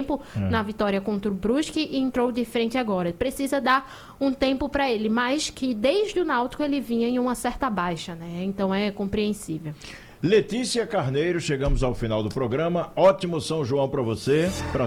tempo na vitória contra o Brusque e entrou de frente agora. Precisa dar um tempo para ele, mas que desde o Náutico ele vinha em uma certa baixa, né? Então é compreensível. Letícia Carneiro, chegamos ao final do programa. Ótimo São João para você, para